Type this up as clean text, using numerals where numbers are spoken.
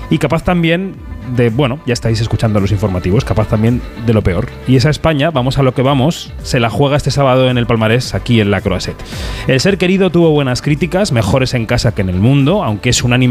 y capaz también de, bueno, ya estáis escuchando los informativos, capaz también de lo peor. Y esa España, vamos a lo que vamos, se la juega este sábado en el Palmarés, aquí en la Croisette. El Ser querido tuvo buenas críticas, mejores en casa que en el mundo, aunque es unánime